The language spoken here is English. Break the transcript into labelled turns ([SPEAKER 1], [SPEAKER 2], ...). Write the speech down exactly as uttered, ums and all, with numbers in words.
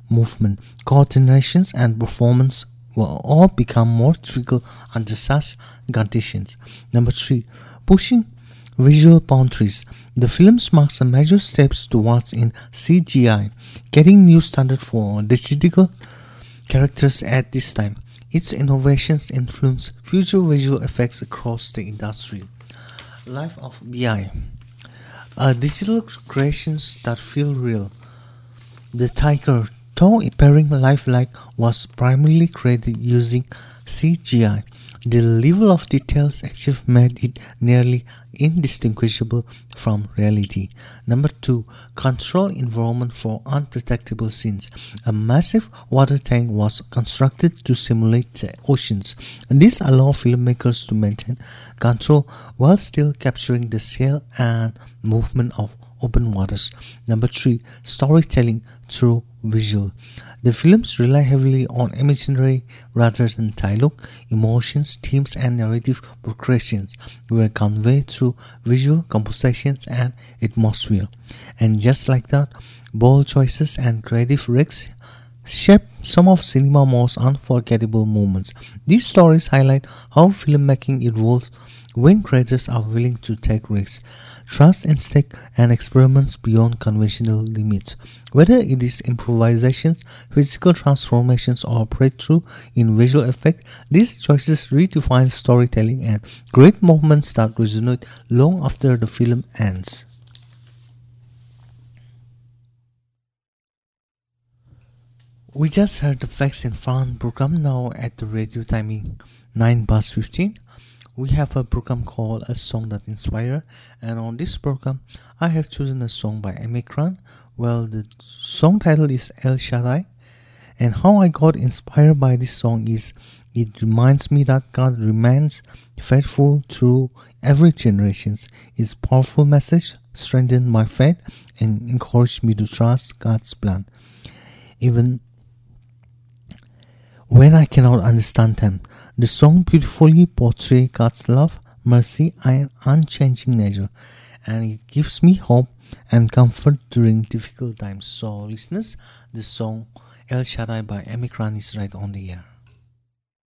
[SPEAKER 1] movement, coordinations, and performance will all become more difficult under such conditions. Number three, pushing visual boundaries. The film marks a major steps towards in C G I, getting new standard for digital characters at this time. Its innovations influence future visual effects across the industry. Life of B I. Uh, digital creations that feel real. The tiger, though appearing lifelike, was primarily created using C G I. The level of details achieved made it nearly indistinguishable from reality. Number two, control environment for unpredictable scenes. A massive water tank was constructed to simulate the oceans. This allowed filmmakers to maintain control while still capturing the scale and movement of open waters. Number three, storytelling through visual. The films rely heavily on imagery rather than dialogue. Emotions, themes, and narrative progressions were conveyed through visual compositions and atmosphere. And just like that, bold choices and creative risks shape some of cinema's most unforgettable moments. These stories highlight how filmmaking evolves when creators are willing to take risks, trust instinct, and experiments beyond conventional limits. Whether it is improvisations, physical transformations, or breakthrough in visual effect, these choices redefine storytelling and create moments that resonate long after the film ends. We just heard the Facts in Fun program. Now at the radio timing nine past fifteen. We have a program called A Song That Inspires, and on this program I have chosen a song by Amikran. Well, the song title is El Shaddai, and how I got inspired by this song is it reminds me that God remains faithful through every generation. Its powerful message strengthened my faith and encouraged me to trust God's plan, even when I cannot understand them. The song beautifully portrays God's love, mercy, and unchanging nature, and it gives me hope and comfort during difficult times. So, listeners, the song El Shaddai by Amikran is right on the air.